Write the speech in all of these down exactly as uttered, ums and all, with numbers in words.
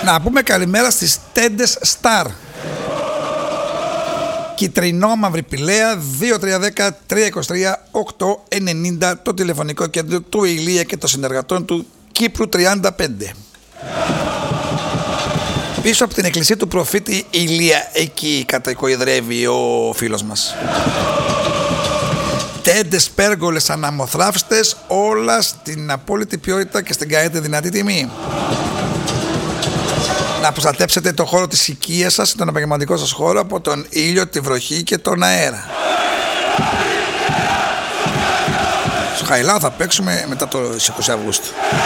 Να πούμε καλημέρα στις Τέντες Σταρ. Κιτρινόμαυρη Πηλαία, δύο τρία ένα τρία δύο τρία οκτώ ενενήντα, το τηλεφωνικό κέντρο του Ηλία και των συνεργατών του Κύπρου τριάντα πέντε. Πίσω από την εκκλησία του προφήτη Ηλία, εκεί κατοικοειδρεύει ο φίλος μας. Τέντες, πέργολες, αναμοθράφστες, όλα στην απόλυτη ποιότητα και στην καλύτερη δυνατή τιμή. Να προστατέψετε το χώρο της οικίας σας, τον επαγγελματικό σας χώρο, από τον ήλιο, τη βροχή και τον αέρα. Στο Χαϊλάο θα παίξουμε μετά το είκοσι Αυγούστου.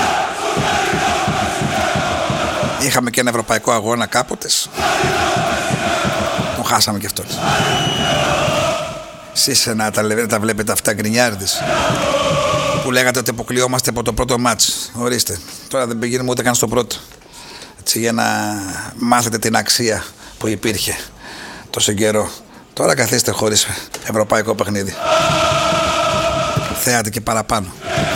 Είχαμε και ένα ευρωπαϊκό αγώνα κάποτε. Τον χάσαμε και αυτόν. Εσείς να τα, τα βλέπετε αυτά γκρινιάριδες που λέγατε ότι αποκλειόμαστε από το πρώτο μάτς. Ορίστε, τώρα δεν πηγαίνουμε ούτε καν στο πρώτο. Έτσι, για να μάθετε την αξία που υπήρχε τόσο καιρό. Τώρα καθίστε χωρίς ευρωπαϊκό παιχνίδι. Θέατε και παραπάνω.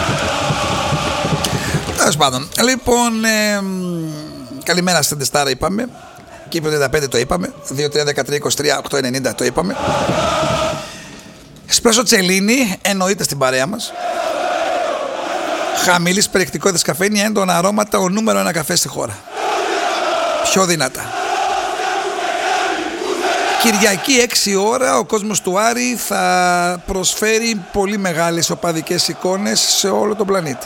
Τέλος πάντων, λοιπόν, ε, καλημέρα στην Τεστάρα είπαμε. Κύπρο τριάντα πέντε το είπαμε. δύο τρία ένα τρία δύο τρία οκτώ ενενήντα το είπαμε. Εσπρέσο Τσελίνι εννοείται στην παρέα μας. Χαμηλής περιεκτικότητας καφέινη, έντονα αρώματα, ο νούμερο ένα καφέ στη χώρα. Πιο δυνατά. Κυριακή έξι ώρα ο κόσμος του Άρη θα προσφέρει πολύ μεγάλες οπαδικές εικόνες σε όλο τον πλανήτη.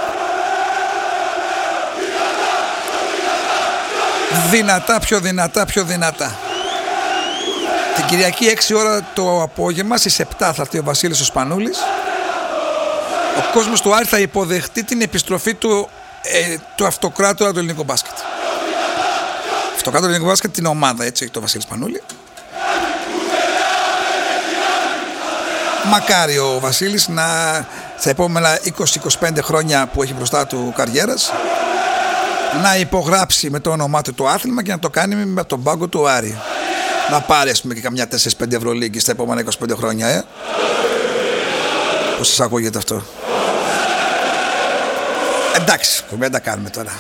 Δυνατά, πιο δυνατά, πιο δυνατά. Την Κυριακή έξι ώρα το απόγευμα στις επτά θα έρθει ο Βασίλης ο Σπανούλης. Ο κόσμος του Άρη θα υποδεχτεί την επιστροφή του, ε, του αυτοκράτορα του ελληνικού μπάσκετ. Αυτοκράτορα του ελληνικού μπάσκετ, την ομάδα, έτσι έχει το Βασίλη Σπανούλη. Μακάρι ο Βασίλης να, στα επόμενα είκοσι με είκοσι πέντε χρόνια που έχει μπροστά του καριέρας, να υπογράψει με το όνομά του το άθλημα και να το κάνει με τον πάγκο του Άρη. Να πάρει, ας πούμε, και καμιά τέσσερα πέντε Ευρωλίγκη στα επόμενα είκοσι πέντε χρόνια, ε. Πώς σας ακούγεται αυτό? Εντάξει, κουβέντα κάνουμε τώρα.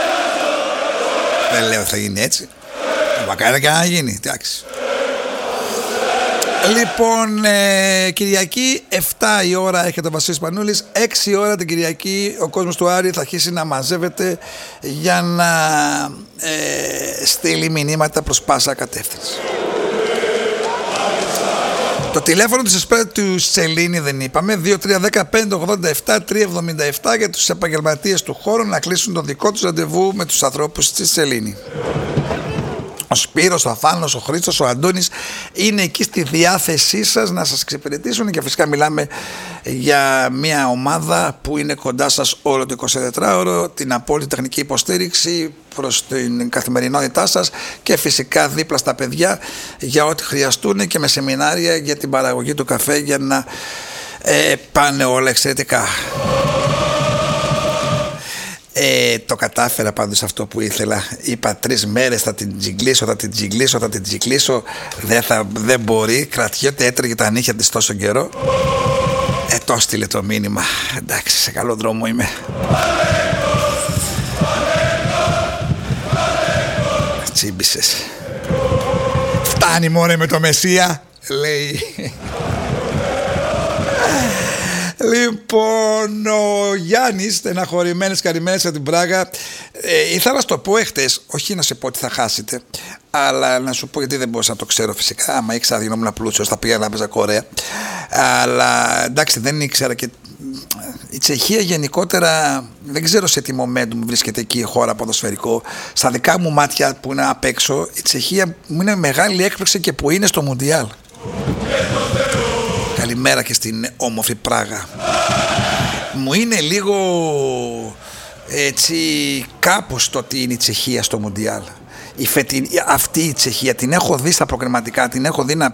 Δεν λέω θα γίνει έτσι. Μακάρι και να γίνει, εντάξει. Λοιπόν, ε, Κυριακή επτά η ώρα έρχεται ο Βασίλης Πανούλης. έξι η ώρα την Κυριακή ο κόσμος του Άρη θα αρχίσει να μαζεύεται για να ε, στείλει μηνύματα προς πάσα κατεύθυνση. Το τηλέφωνο της Εσπρέσο του Σελήνη δεν είπαμε. δύο τρία ένα πέντε ογδόντα επτά τρία εβδομήντα επτά για τους επαγγελματίες του χώρου να κλείσουν το δικό τους ραντεβού με τους ανθρώπους της Σελήνη. Ο Σπύρος, ο Αθάνος, ο Χρήστος, ο Αντώνης είναι εκεί στη διάθεσή σας να σας εξυπηρετήσουν και φυσικά μιλάμε για μια ομάδα που είναι κοντά σας όλο το εικοσιτετράωρο, την απόλυτη τεχνική υποστήριξη προς την καθημερινότητά σας και φυσικά δίπλα στα παιδιά για ό,τι χρειαστούν και με σεμινάρια για την παραγωγή του καφέ για να ε, πάνε όλα εξαιρετικά. Ε, το κατάφερα πάντως αυτό που ήθελα. Είπα τρεις μέρες θα την τζιγκλίσω, θα την τζιγκλίσω, θα την τζιγκλίσω. Δεν, θα, δεν μπορεί. Κρατιέται, έτρεγε τα νύχια της τόσο καιρό. Ε, το στείλε το μήνυμα. Εντάξει, σε καλό δρόμο είμαι. Τσίμπησες. Φτάνει μόνε με το Μεσσία, λέει. Λοιπόν, ο Γιάννης, στεναχωρημένος, καρημένος από την Πράγα. Ε, ήθελα να σου το πω εχθές, όχι να σε πω ότι θα χάσετε, αλλά να σου πω γιατί δεν μπορούσα να το ξέρω φυσικά. Άμα ήξερα, γινόμουν πλούσιος, θα πήγα να παίζα Κορέα. Αλλά εντάξει, δεν ήξερα και. Η Τσεχία γενικότερα δεν ξέρω σε τι momentum βρίσκεται εκεί η χώρα ποδοσφαιρικό. Στα δικά μου μάτια που είναι απ' έξω, η Τσεχία μου είναι μεγάλη έκπληξη και που είναι στο Μουντιάλ. Καλημέρα και στην όμορφη Πράγα. Μου είναι λίγο έτσι κάπως το ότι είναι η Τσεχία στο Μουντιάλ. Η φετιν... Αυτή η Τσεχία την έχω δει στα προκριματικά, την έχω δει να